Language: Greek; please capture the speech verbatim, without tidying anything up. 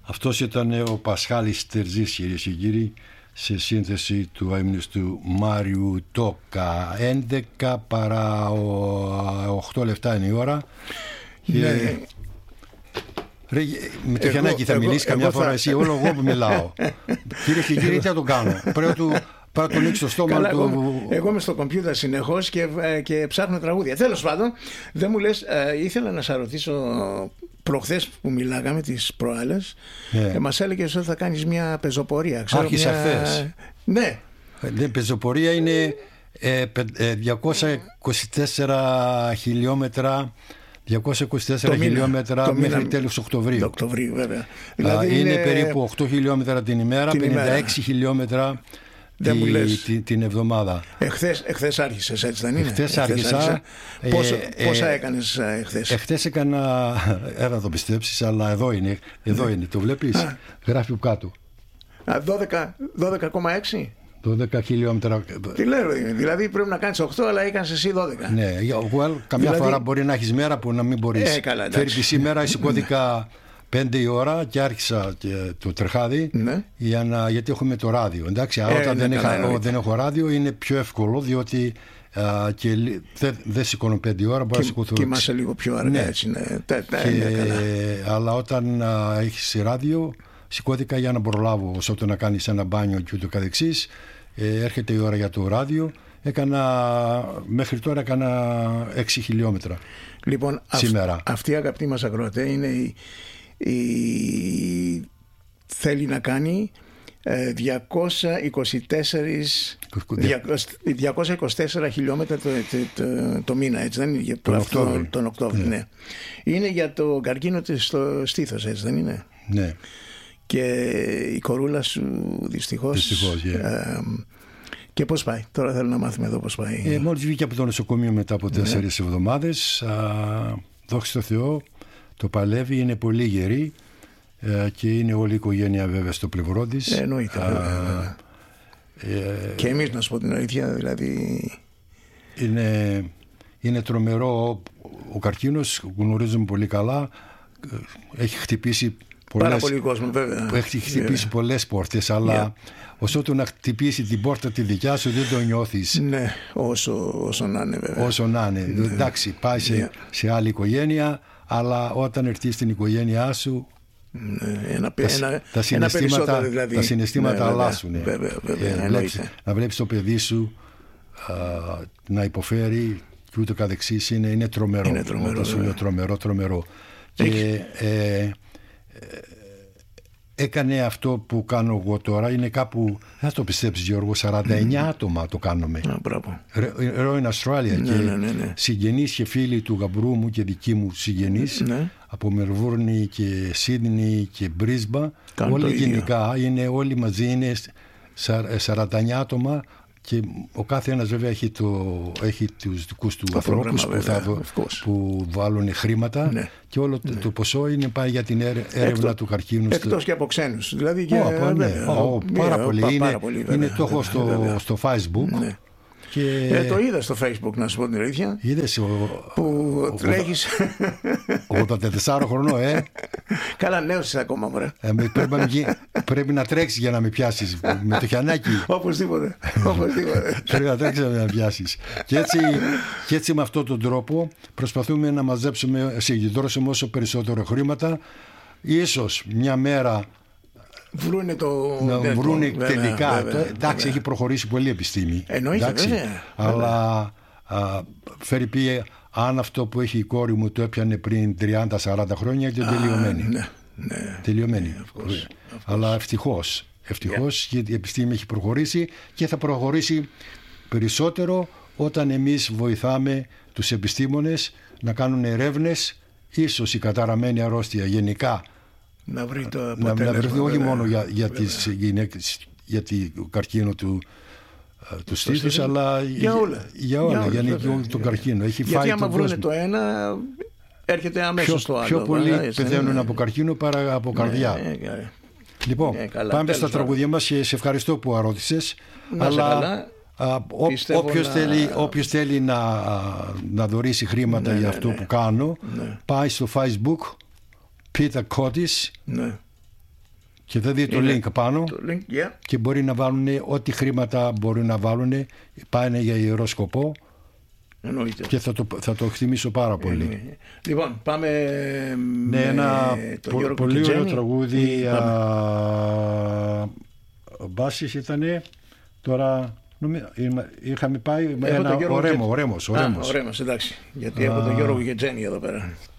Αυτός ήταν ο Πασχάλης Τερζής, κυρίες και κύριοι, σε σύνθεση του αείμνηστου του Μάριου Τόκα. έντεκα παρά οκτώ λεπτά είναι η ώρα. Ναι. Και... Ρε, με το Γιαννάκη θα μιλήσει καμιά φορά θα... εσύ, όλο εγώ που μιλάω. Κυρίες και κύριοι, τι θα το κάνω? Πρέπει του... Πάω τον ανοίξει το στόμα. Καλά, του... εγώ, εγώ είμαι στο κομπιούτερ συνεχώς και, και ψάχνω τραγούδια. Τέλος πάντων, δεν μου λες, ε, ήθελα να σε ρωτήσω προχθές που μιλάγαμε τις προάλλες, yeah. ε, μας έλεγες ότι θα κάνεις μια πεζοπορία. Άρχισα μια... χθες. Ναι. Η πεζοπορία είναι ε, ε, διακόσια είκοσι τέσσερα χιλιόμετρα. διακόσια είκοσι τέσσερα το χιλιόμετρα το μέχρι μήνα... τέλος Οκτωβρίου. Οκτωβρίου βέβαια. Δηλαδή είναι... είναι περίπου οκτώ χιλιόμετρα την ημέρα, την πενήντα έξι ημέρα. Χιλιόμετρα δεν τη, λες. Τη, την εβδομάδα. Εχθές, εχθές άρχισες, έτσι δεν είναι? Εχθές άρχισα. Ε, πόσα, ε, πόσα έκανες εχθές? Εχθές έκανα, έλα το πιστέψεις, αλλά εδώ είναι, εδώ ναι. είναι, το βλέπεις, Α. γράφει από κάτω. δώδεκα κόμμα έξι δώδεκα χιλιόμετρα. Τι λέω, δηλαδή πρέπει να κάνεις οκτώ, αλλά έκανες εσύ δώδεκα. Ναι, well, καμιά δηλαδή... φορά μπορεί να έχεις μέρα που να μην μπορείς. Ε, καλά, φέρει τη σήμερα, σηκώθηκα πέντε η ώρα και άρχισα και το τρεχάδι, ναι. για να, γιατί έχουμε το ράδιο. Εντάξει, ε, όταν ναι, δεν, καλά, είχα, δεν έχω ράδιο είναι πιο εύκολο, διότι α, και δεν δε σηκώνω πέντε η ώρα, μπορώ να σηκωθώ. Κοιμάσαι λίγο πιο αργά, ναι. έτσι. Ναι. Τε, τε, και, ναι, καλά. Αλλά όταν α, έχεις ράδιο, σηκώθηκα για να προλάβω όσο να κάνεις ένα μπάνιο και ούτω καθεξής. Ε, έρχεται η ώρα για το ράδιο. Έκανα, μέχρι τώρα έκανα έξι χιλιόμετρα. Λοιπόν, σήμερα. Αυ, αυτή η αγαπητή μας ακροατέ είναι η, η, θέλει να κάνει ε, διακόσια είκοσι τέσσερα χιλιόμετρα το, το, το, το μήνα, έτσι δεν είναι? Για το, τον Οκτώβριο. Τον Οκτώβριο, ναι. ναι. Είναι για το καρκίνο της στο στήθος, έτσι δεν είναι? Ναι. Και η κορούλα σου δυστυχώς, δυστυχώς yeah. ε, και πώς πάει? Τώρα θέλω να μάθουμε εδώ πώς πάει. ε, Μόλις βγήκε από το νοσοκομείο μετά από τέσσερις ναι. εβδομάδες, δόξα τω Θεώ, το παλεύει, είναι πολύ γερή ε, και είναι όλη η οικογένεια βέβαια στο πλευρό της. ε, Εννοείται α, βέβαια. Ε, και εμείς, να σου πω την αλήθεια, δηλαδή είναι, είναι τρομερό. Ο, ο καρκίνος, γνωρίζουμε πολύ καλά, έχει χτυπήσει πολλές, πάρα πολύ κόσμο, βέβαια. Έχει χτυπήσει yeah. πολλές πόρτες, αλλά yeah. όσο του να χτυπήσει την πόρτα τη δικιά σου δεν το νιώθεις. Ναι, όσο, όσο να είναι, βέβαια. Όσο να είναι. Yeah. Εντάξει, πάει σε, yeah. σε άλλη οικογένεια, αλλά όταν έρθει στην οικογένειά σου, yeah. ένα, τα, ένα, τα συναισθήματα, δηλαδή. τα συναισθήματα yeah, αλλάσουν. Βέβαια, βέβαια, βέβαια, ε, βλέπεις, να βλέπεις το παιδί σου α, να υποφέρει και ούτω καθεξής, είναι, είναι τρομερό. Είναι τρομερό, είναι τρομερό, τρομερό. Και ε, έκανε αυτό που κάνω εγώ τώρα, είναι κάπου, δεν θα το πιστέψεις Γιώργο, σαράντα εννιά mm. άτομα το κάνουμε. Ρόιν Αυστράλια, ναι, και ναι, ναι, ναι. συγγενείς και φίλοι του γαμπρού μου και δικοί μου συγγενείς, ναι. από Μελβούρνη και Σίδνεϊ και Μπρίσμπα, όλοι γενικά είναι, όλοι μαζί είναι σαράντα εννιά άτομα. Και ο κάθε ένας βέβαια έχει, το, έχει τους δικούς του ανθρώπους που, θα, που βάλουν χρήματα, ναι. και όλο ναι. το, το ποσό είναι πάει για την έρευνα Εκτό, του καρκίνου. Εκτός στο... και από ξένους. Δηλαδή και... oh, ναι. oh, πάρα, πολύ. Πα, είναι, πάρα πολύ. Είναι το έχω στο, στο Facebook. Ναι. Και... Ε, το είδα στο Facebook, να σου πω την αλήθεια. Είδες ο, που ο, τρέχεις ογδόντα τέσσερα χρονών, ε. Καλά, νέος είσαι ακόμα, μωρέ. ε, πρέπει, να, πρέπει να τρέξεις για να με πιάσεις. Με το Γιαννάκη. Οπωσδήποτε. Οπωσδήποτε. Πρέπει να τρέξεις για να με πιάσεις. Και έτσι, και έτσι με αυτόν τον τρόπο προσπαθούμε να μαζέψουμε, συγκεντρώσουμε όσο περισσότερο χρήματα. Ίσως μια μέρα βρούνε το... να ναι, βρούνε το... τελικά. Βέβαια, βέβαια, εντάξει, βέβαια. έχει προχωρήσει πολύ η επιστήμη. Εννοείται, βέβαια. Αλλά α, φέρει πει, αν αυτό που έχει η κόρη μου το έπιανε πριν τριάντα σαράντα χρόνια, είναι τελειωμένη. Ναι, ναι. Τελειωμένη. Ναι, of course, of course. Αλλά ευτυχώς. Ευτυχώς, yeah. γιατί η επιστήμη έχει προχωρήσει και θα προχωρήσει περισσότερο όταν εμείς βοηθάμε τους επιστήμονες να κάνουν ερεύνες, ίσως η καταραμένη αρρώστια γενικά να βρει το να, να βρει όχι μόνο για, για βέβαια. τις γυναίκες, για το καρκίνο του, του στήθους, αλλά για όλα, για, όλα, για, για, για όλο τον καρκίνο. Έχει γιατί φάει άμα βρούνε το ένα, έρχεται αμέσως πιο, το άλλο. Πιο πολλοί βέβαια, πεθαίνουν ναι. από καρκίνο παρά από ναι, καρδιά. Ναι, ναι. Λοιπόν, ναι, καλά, πάμε στα τραγούδια μας και σε ευχαριστώ που αρώτησες. Αλλά όποιος να... θέλει, όποιος θέλει να, να δωρήσει χρήματα ναι, για αυτό ναι, ναι. που κάνω, ναι. πάει στο Facebook Peter Kotis, ναι. Και θα δει το είναι link πάνω το link, yeah. Και μπορεί να βάλουν ό,τι χρήματα μπορούν να βάλουν, πάνε για ιερό σκοπό. Εννοείται. Και θα το, θα το εκτιμήσω πάρα πολύ. Εννοείται. Λοιπόν, πάμε ναι, με ένα το πο, πολύ ωραίο τραγούδι. Ο Μπάσης ήτανε. Τώρα είχαμε πάει έχω ένα ο Ρέμος. Ο Ρέμος, ο Ρέμος. Α, ο Ρέμος, εντάξει. Γιατί α, έχω τον Γιώργο και Τζένι εδώ πέρα.